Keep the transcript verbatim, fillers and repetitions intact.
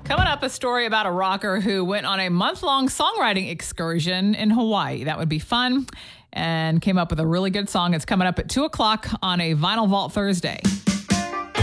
Coming up, a story about a rocker who went on a month-long songwriting excursion in Hawaii. That would be fun, and came up with a really good song. It's coming up at two o'clock on a Vinyl Vault Thursday.